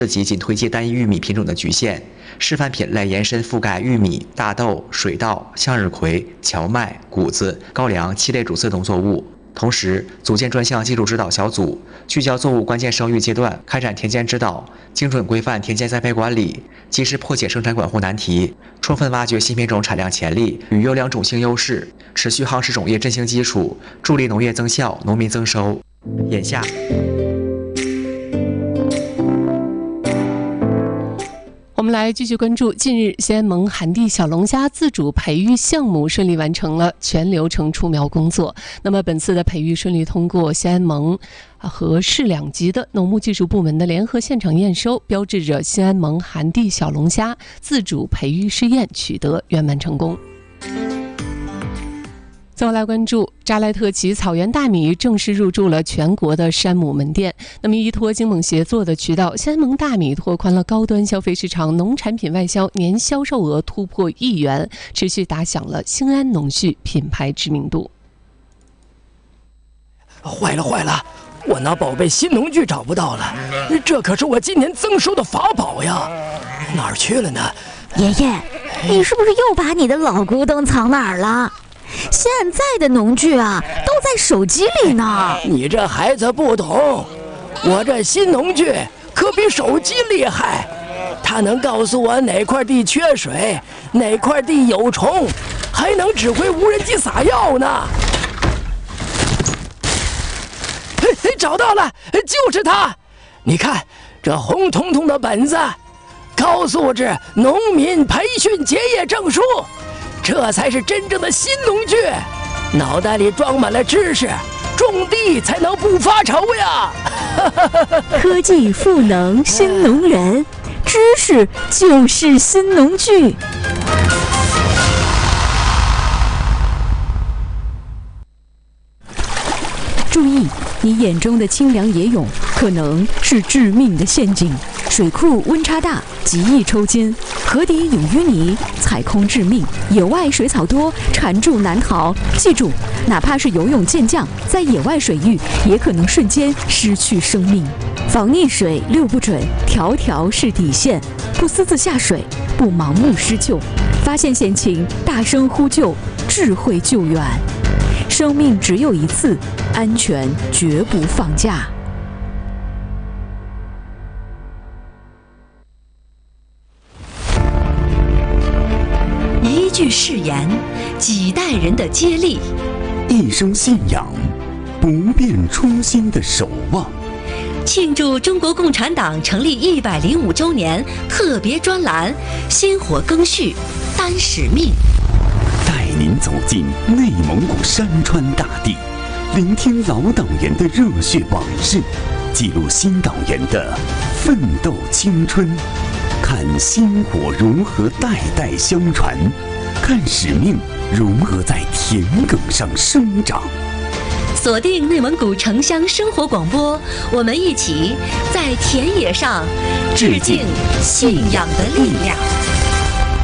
及仅推介单一玉米品种的局限，示范品来延伸覆盖玉米、大豆、水稻、向日葵、荞麦、谷子、高粱7类主次农作物。同时，组建专项技术指导小组，聚焦作物关键生育阶段，开展田间指导，精准规范田间栽培管理，及时破解生产管护难题，充分挖掘新品种产量潜力与优良种性优势，持续夯实种业振兴基础，助力农业增效、农民增收。眼下， 我们来继续关注，近日西安盟寒地小龙虾自主培育项目顺利完成了全流程出苗工作。那么本次的培育顺利通过西安盟和市2级的农牧技术部门的联合现场验收，标志着西安盟寒地小龙虾自主培育试验取得圆满成功。最后来关注扎莱特旗草原大米正式入驻了全国的山姆门店。那么依托京蒙协作的渠道，西安盟大米拓宽了高端消费市场，农产品外销年销售额突破1亿元，持续打响了兴安农畜品牌知名度。 坏了，我那宝贝新农具找不到了，这可是我今年增收的法宝呀，哪儿去了呢？ 爷爷，你是不是又把你的老古董藏哪儿了？现在的农具啊，都在手机里呢。 你这孩子不懂，我这新农具可比手机厉害，它能告诉我哪块地缺水，哪块地有虫，还能指挥无人机撒药呢。找到了，就是它！你看这红彤彤的本子，高素质农民培训结业证书。这才是真正的新农具，脑袋里装满了知识，种地才能不发愁呀！ 科技赋能新农人，知识就是新农具。注意，你眼中的清凉野泳可能是致命的陷阱。水库温差大，极易抽筋；河底有淤泥，踩空致命；野外水草多，缠住难逃。记住，哪怕是游泳健将，在野外水域也可能瞬间失去生命。防溺水6不准，条条是底线。不私自下水，不盲目施救，发现险情大声呼救，智慧救援。生命只有一次，安全绝不放假。 一句誓言，几代人的接力； 一生信仰，不变初心的守望。 庆祝中国共产党成立105周年特别专栏，薪火更续，担使命。 带您走进内蒙古山川大地，聆听老党员的热血往事，记录新党员的奋斗青春，看薪火如何代代相传，看使命如何在田埂上生长。 锁定内蒙古城乡生活广播，我们一起在田野上致敬信仰的力量。